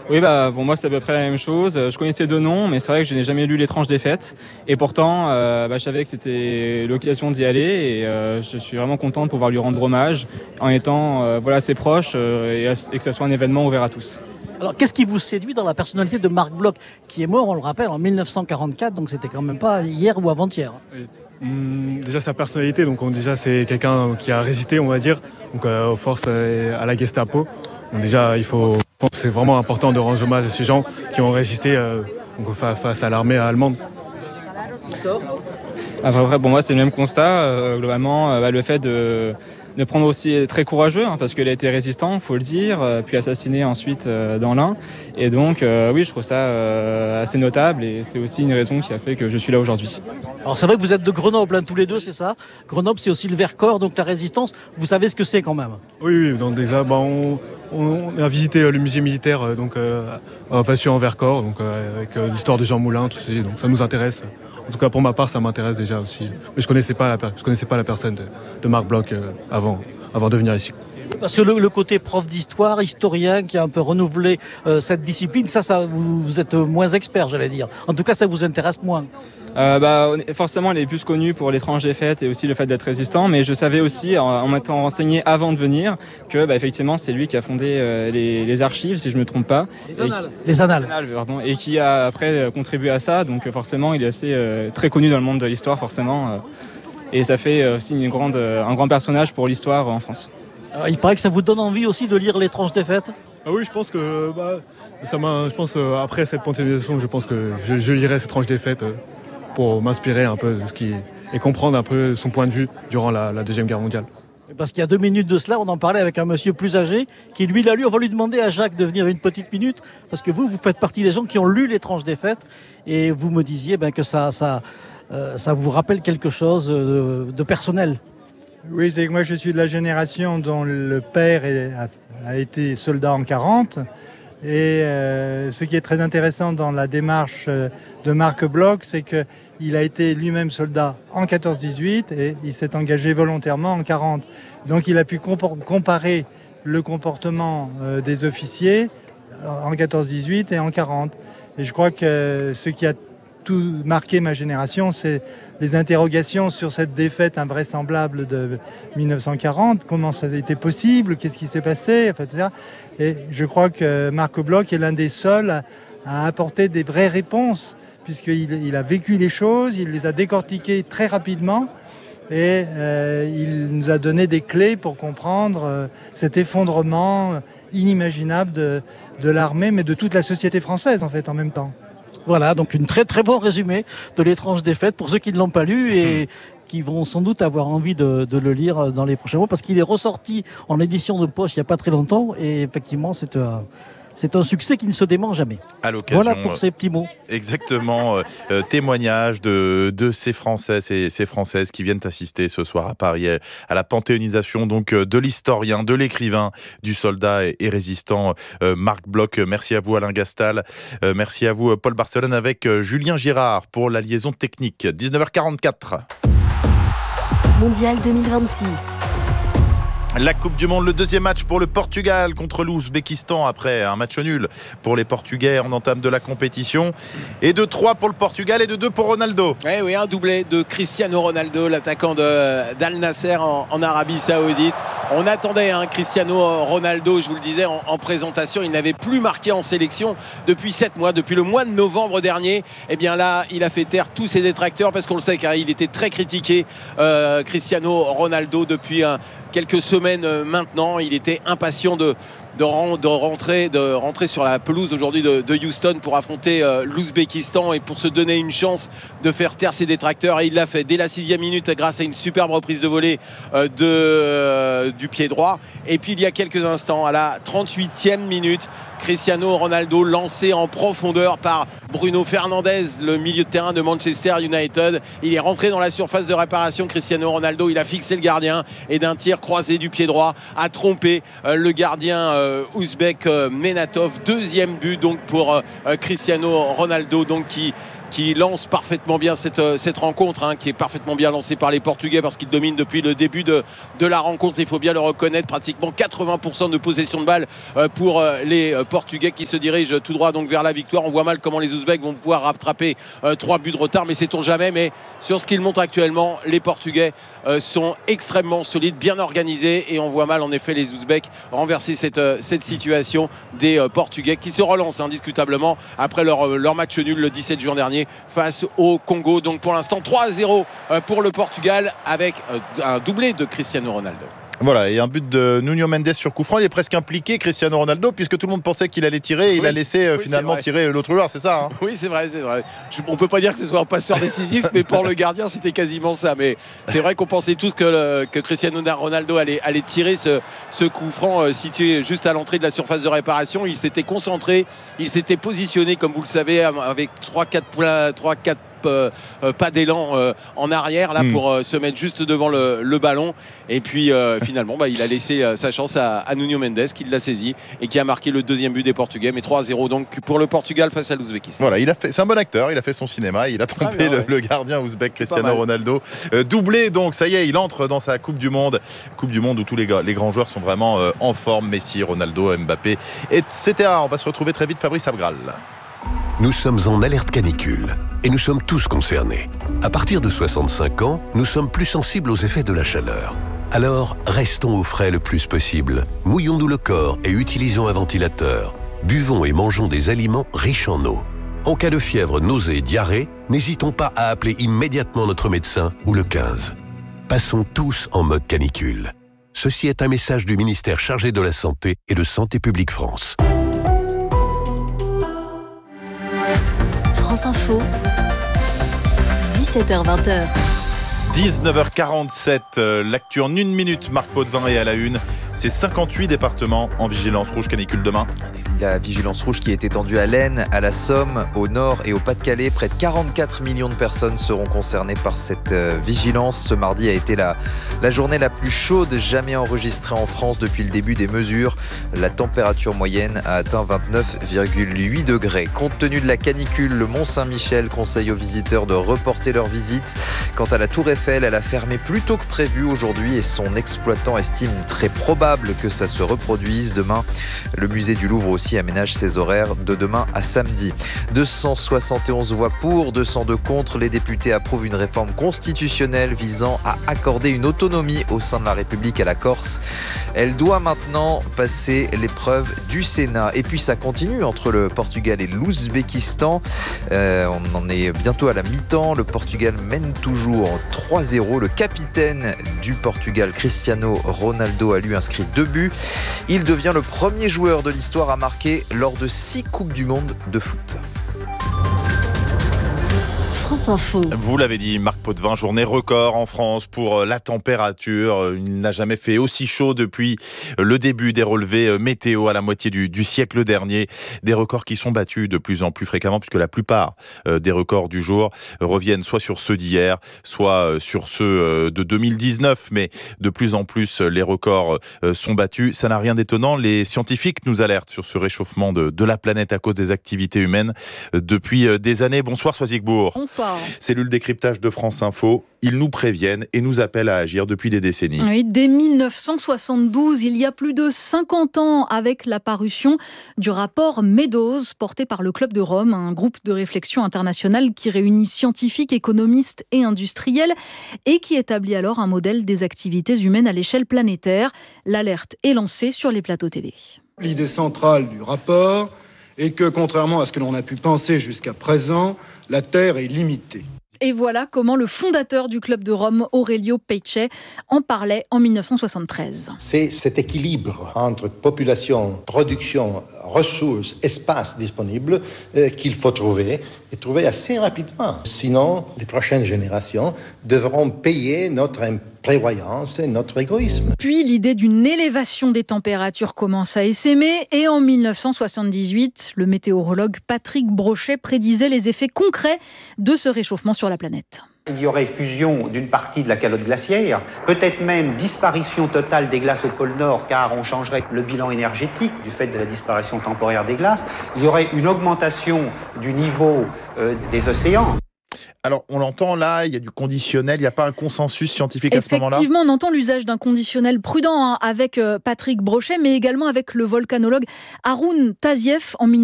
Oui, bah, pour moi, c'est à peu près la même chose. Je connaissais deux noms, mais c'est vrai que je n'ai jamais lu L'étrange défaite. Et pourtant, je savais que c'était l'occasion d'y aller. Et je suis vraiment content de pouvoir lui rendre hommage en étant assez proche et que ça soit un événement ouvert à tous. Alors, qu'est-ce qui vous séduit dans la personnalité de Marc Bloch, qui est mort, on le rappelle, en 1944, donc c'était quand même pas hier ou avant-hier. Oui. Déjà sa personnalité, donc déjà c'est quelqu'un qui a résisté, on va dire, donc aux forces à la Gestapo. Donc déjà je pense que c'est vraiment important de rendre hommage à ces gens qui ont résisté face à l'armée allemande. Après, pour moi, c'est le même constat. Globalement, le fait de prendre aussi très courageux, parce qu'il a été résistant, il faut le dire, puis assassiné ensuite dans l'Ain. Et donc, oui, je trouve ça assez notable et c'est aussi une raison qui a fait que je suis là aujourd'hui. Alors, c'est vrai que vous êtes de Grenoble, tous les deux, c'est ça? Grenoble, c'est aussi le Vercors, donc la résistance, vous savez ce que c'est quand même? Oui, donc déjà, on a visité le musée militaire en Vercors, donc avec l'histoire de Jean Moulin, tout ça, donc ça nous intéresse. En tout cas, pour ma part, ça m'intéresse déjà aussi. Mais je connaissais pas la personne de Marc Bloch avant de venir ici. Parce que le côté prof d'histoire, historien, qui a un peu renouvelé cette discipline, ça vous êtes moins expert, j'allais dire. En tout cas, ça vous intéresse moins. Forcément, elle est plus connue pour L'étrange défaite et aussi le fait d'être résistant, mais je savais aussi, en m'étant renseigné avant de venir, que effectivement, c'est lui qui a fondé les archives, si je ne me trompe pas. Les annales. Pardon, et qui a après contribué à ça, donc forcément, il est assez très connu dans le monde de l'histoire, forcément. Et ça fait aussi un grand personnage pour l'histoire en France. Alors, il paraît que ça vous donne envie aussi de lire L'étrange défaite. Ah oui, je pense que après cette panthéonisation, je pense que je lirai cette tranche défaite pour m'inspirer un peu de et comprendre un peu son point de vue durant la Deuxième Guerre mondiale. Parce qu'il y a 2 minutes de cela, on en parlait avec un monsieur plus âgé qui, lui, l'a lu. On va lui demander à Jacques de venir une petite minute, parce que vous faites partie des gens qui ont lu L'étrange défaite, et vous me disiez que ça vous rappelle quelque chose de personnel. Oui, c'est que moi je suis de la génération dont le père a été soldat en 40. Et ce qui est très intéressant dans la démarche de Marc Bloch, c'est qu'il a été lui-même soldat en 14-18 et il s'est engagé volontairement en 40. Donc il a pu comparer le comportement des officiers en 14-18 et en 40. Et je crois que ce qui a tout marqué ma génération, c'est les interrogations sur cette défaite invraisemblable de 1940. Comment ça a été possible? Qu'est-ce qui s'est passé, etc. Et je crois que Marc Bloch est l'un des seuls à apporter des vraies réponses, puisqu'il a vécu les choses, il les a décortiquées très rapidement, et il nous a donné des clés pour comprendre cet effondrement inimaginable de l'armée, mais de toute la société française, en fait, en même temps. Voilà, donc une très très bon résumé de L'étrange défaite pour ceux qui ne l'ont pas lu et qui vont sans doute avoir envie de le lire dans les prochains mois, parce qu'il est ressorti en édition de poche il n'y a pas très longtemps et effectivement c'est un succès qui ne se dément jamais. À l'occasion, voilà pour ces petits mots. Exactement, témoignage de ces Français et ces Françaises qui viennent assister ce soir à Paris à la panthéonisation donc de l'historien, de l'écrivain, du soldat et résistant Marc Bloch. Merci à vous Alain Gastal, merci à vous Paul Barcelone avec Julien Girard pour la liaison technique. 19h44. Mondial 2026. La Coupe du Monde, le deuxième match pour le Portugal contre l'Ouzbékistan après un match nul pour les Portugais en entame de la compétition. Et de 3 pour le Portugal et de 2 pour Ronaldo. Oui, un doublé de Cristiano Ronaldo, l'attaquant d'Al Nasser en Arabie Saoudite. On attendait Cristiano Ronaldo, je vous le disais en présentation, il n'avait plus marqué en sélection depuis 7 mois, depuis le mois de novembre dernier. Et bien là, il a fait taire tous ses détracteurs parce qu'on le sait car il était très critiqué, Cristiano Ronaldo, depuis quelques semaines maintenant. Il était impatient de rentrer sur la pelouse aujourd'hui de Houston pour affronter l'Ouzbékistan et pour se donner une chance de faire taire ses détracteurs, et il l'a fait dès la 6e minute grâce à une superbe reprise de volée du pied droit. Et puis il y a quelques instants, à la 38e minute, Cristiano Ronaldo lancé en profondeur par Bruno Fernandes, le milieu de terrain de Manchester United. Il est rentré dans la surface de réparation. Cristiano Ronaldo, il a fixé le gardien et d'un tir croisé du pied droit a trompé le gardien ouzbek Menatov. Deuxième but donc pour Cristiano Ronaldo, donc qui qui lance parfaitement bien cette rencontre, hein, qui est parfaitement bien lancée par les Portugais parce qu'ils dominent depuis le début de la rencontre. Il faut bien le reconnaître, pratiquement 80% de possession de balle pour les Portugais qui se dirigent tout droit donc vers la victoire. On voit mal comment les Ouzbeks vont pouvoir rattraper 3 buts de retard, mais sait-on jamais. Mais sur ce qu'ils montrent actuellement, les Portugais sont extrêmement solides, bien organisés, et on voit mal en effet les Ouzbeks renverser cette situation des Portugais qui se relancent indiscutablement après leur match nul le 17 juin dernier face au Congo. Donc pour l'instant 3-0 pour le Portugal avec un doublé de Cristiano Ronaldo. Voilà, et un but de Nuno Mendes sur coup franc. Il est presque impliqué, Cristiano Ronaldo, puisque tout le monde pensait qu'il allait tirer. Il a laissé finalement tirer l'autre joueur, c'est ça, hein? Oui, c'est vrai. On ne peut pas dire que ce soit un passeur décisif, mais pour le gardien, c'était quasiment ça. Mais c'est vrai qu'on pensait tous que Cristiano Ronaldo allait tirer ce coup franc situé juste à l'entrée de la surface de réparation. Il s'était concentré, il s'était positionné, comme vous le savez, avec 3-4 pas d'élan en arrière là pour se mettre juste devant le ballon, et puis finalement il a laissé sa chance à Nuno Mendes qui l'a saisi et qui a marqué le deuxième but des Portugais. Mais 3-0 donc pour le Portugal face à l'Ouzbékistan. Voilà, c'est un bon acteur, il a fait son cinéma, il a trompé le gardien ouzbek Cristiano Ronaldo. Doublé donc, ça y est, il entre dans sa Coupe du Monde où tous les grands joueurs sont vraiment en forme, Messi, Ronaldo, Mbappé, etc. On va se retrouver très vite, Fabrice Abgral. Nous sommes en alerte canicule et nous sommes tous concernés. À partir de 65 ans, nous sommes plus sensibles aux effets de la chaleur. Alors, restons au frais le plus possible. Mouillons-nous le corps et utilisons un ventilateur. Buvons et mangeons des aliments riches en eau. En cas de fièvre, nausée et diarrhée, n'hésitons pas à appeler immédiatement notre médecin ou le 15. Passons tous en mode canicule. Ceci est un message du ministère chargé de la Santé et de Santé publique France. France Info, 17h-20h. 19h47, l'actu en 1 minute. Marc Potvin est à la une. C'est 58 départements en vigilance rouge canicule demain. La vigilance rouge qui est étendue à l'Aisne, à la Somme, au Nord et au Pas-de-Calais. Près de 44 millions de personnes seront concernées par cette vigilance. Ce mardi a été la journée la plus chaude jamais enregistrée en France depuis le début des mesures. La température moyenne a atteint 29,8 degrés. Compte tenu de la canicule, le Mont-Saint-Michel conseille aux visiteurs de reporter leur visite. Quant à la Tour Eiffel, elle a fermé plus tôt que prévu aujourd'hui et son exploitant estime très probable que ça se reproduise demain. Le musée du Louvre aussi aménage ses horaires de demain à samedi. 271 voix pour, 202 contre. Les députés approuvent une réforme constitutionnelle visant à accorder une autonomie au sein de la République à la Corse. Elle doit maintenant passer l'épreuve du Sénat. Et puis ça continue entre le Portugal et l'Ouzbékistan. On en est bientôt à la mi-temps. Le Portugal mène toujours 3-0. Le capitaine du Portugal, Cristiano Ronaldo, a lui inscrit 2 buts. Il devient le premier joueur de l'histoire à marquer lors de 6 Coupes du Monde de foot. France Info. Vous l'avez dit, Marc Potvin, journée record en France pour la température. Il n'a jamais fait aussi chaud depuis le début des relevés météo à la moitié du siècle dernier. Des records qui sont battus de plus en plus fréquemment puisque la plupart des records du jour reviennent soit sur ceux d'hier, soit sur ceux de 2019. Mais de plus en plus, les records sont battus. Ça n'a rien d'étonnant. Les scientifiques nous alertent sur ce réchauffement de la planète à cause des activités humaines depuis des années. Bonsoir Soisigbourg. Bonsoir. Cellule décryptage de France Info, ils nous préviennent et nous appellent à agir depuis des décennies. Oui, dès 1972, il y a plus de 50 ans, avec la parution du rapport Meadows, porté par le Club de Rome, un groupe de réflexion international qui réunit scientifiques, économistes et industriels et qui établit alors un modèle des activités humaines à l'échelle planétaire. L'alerte est lancée sur les plateaux télé. L'idée centrale du rapport est que, contrairement à ce que l'on a pu penser jusqu'à présent, la Terre est limitée. Et voilà comment le fondateur du Club de Rome, Aurelio Peccei, en parlait en 1973. C'est cet équilibre entre population, production, ressources, espace disponible qu'il faut trouver, et trouver assez rapidement. Sinon, les prochaines générations devront payer notre prévoyance et notre égoïsme. Puis l'idée d'une élévation des températures commence à essaimer et en 1978, le météorologue Patrick Brochet prédisait les effets concrets de ce réchauffement sur la planète. Il y aurait fusion d'une partie de la calotte glaciaire, peut-être même disparition totale des glaces au pôle Nord, car on changerait le bilan énergétique du fait de la disparition temporaire des glaces. Il y aurait une augmentation du niveau des océans. Alors, on l'entend là, il y a du conditionnel, il n'y a pas un consensus scientifique à ce moment-là ? Effectivement, on entend l'usage d'un conditionnel prudent avec Patrick Brochet, mais également avec le volcanologue Haroun Tazieff en